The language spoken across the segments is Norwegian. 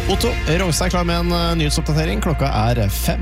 Otto Rogstad klar med en nyhetsoppdatering. Klokka 5.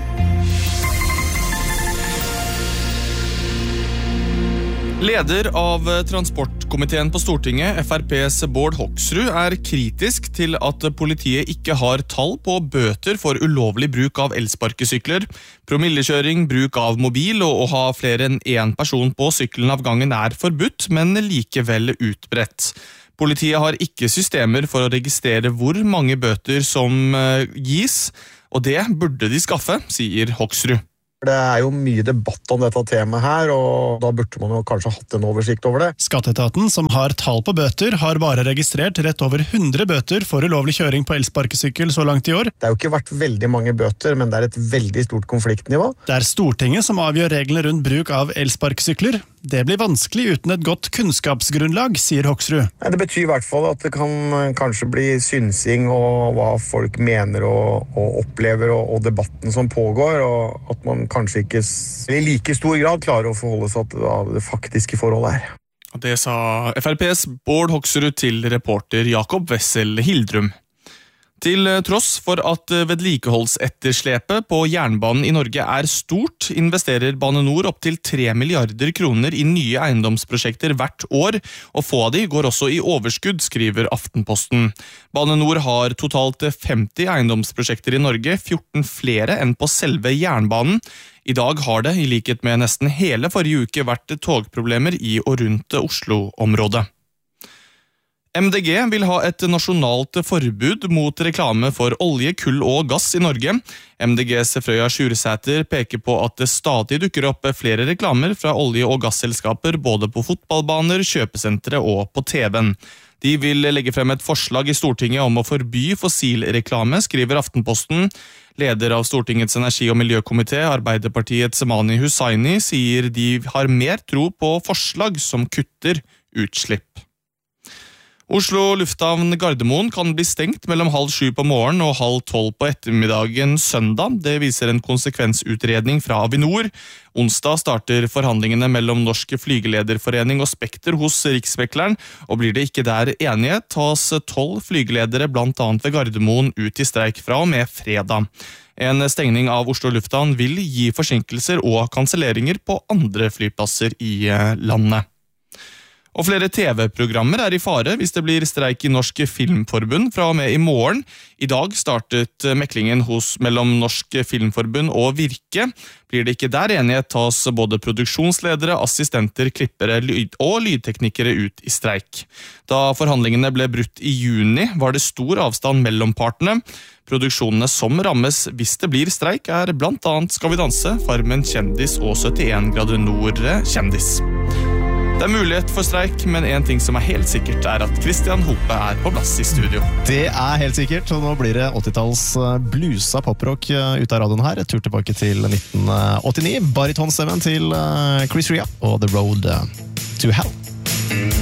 Leder av transportkomiteen på Stortinget, FrPs Bård Hoksrud, kritisk til at politiet ikke har tall på bøter for ulovlig bruk av elsparkesykler. Promillekjøring, bruk av mobil og å ha flere enn én person på sykkelen av gangen forbudt, men likevel utbredt. Politiet har ikke systemer for å registrere hvor mange bøter som gis, og det burde de skaffe, sier Hoksrud. Det jo mye debatt om dette temaet her, og da burde man jo kanskje hatt en oversikt over det. Skatteetaten, som har tall på bøter, har bare registrert rett over 100 bøter for ulovlig kjøring på elsparkesykkel så langt i år. Det jo ikke vært veldig mange bøter, men det et veldig stort konfliktnivå. Det Stortinget som avgjør reglene rundt bruk av elsparkesykler. Det blir vanskelig uten et godt kunnskapsgrunnlag, sier Hoksrud. Det betyr i hvert fall at det kan kanskje bli synsing og hva folk mener og opplever og debatten som pågår, og at man kanskje ikke i like stor grad klarer å forholde seg til det faktiske forholdet her. Det sa FrPs Bård Hoksrud til reporter Jakob Wessel Hildrum. Til tross for at vedlikeholdsetterslepet på jernbanen i Norge stort, investerer Bane NOR opp til 3 milliarder kroner i nye eiendomsprosjekter hvert år, og få av de går også i overskudd, skriver Aftenposten. Bane NOR har totalt 50 eiendomsprosjekter i Norge, 14 flere enn på selve jernbanen. I dag har det, i likhet med nesten hele forrige uke, vært togproblemer i og rundt Oslo-området. MDG vil ha et nasjonalt forbud mot reklame for olje, kull og gass i Norge. MDGs Frøya Sjursäter peker på at det stadig dukker opp flere reklamer fra olje- og gasselskaper både på fotballbaner, kjøpesentre og på TV-en. De vil legge frem et forslag i Stortinget om å forby fossilreklame, skriver Aftenposten. Leder av Stortingets energi- og miljøkomité, Arbeiderpartiets Mani Hussaini, sier de har mer tro på forslag som kutter utslipp. Oslo lufthavn Gardermoen kan bli stengt mellom 6:30 på morgenen og 11:30 på ettermiddagen søndag. Det viser en konsekvensutredning fra Avinor. Onsdag starter forhandlingene mellom Norsk Flygelederforening og Spekter hos Riksmekleren, og blir det ikke der enighet, tas 12 flygeledere blant annet ved Gardermoen ut i streik fra og med fredag. En stengning av Oslo lufthavn vil gi forsinkelser og kanselleringer på andre flyplasser i landet. Og flere TV-programmer i fare hvis det blir streik i Norsk Filmforbund fra og med i morgen. I dag startet meklingen mellom Norsk Filmforbund og Virke. Blir det ikke der enighet, tas både produksjonsledere, assistenter, klippere og lydteknikere ut i streik. Da forhandlingene ble brutt i juni, var det stor avstand mellom partene. Produksjonene som rammes hvis det blir streik blant annet Skal vi danse, Farmen kjendis og 71 grader nord kjendis. Det mulighet for streik, men en ting som helt sikkert at Christian Hope på plass i studio. Det helt sikkert, og nå blir det 80-talls blusa poprock ut av radioen her. Tur tilbake til 1989. Baritonstemmen til Chris Rea og The Road to Hell.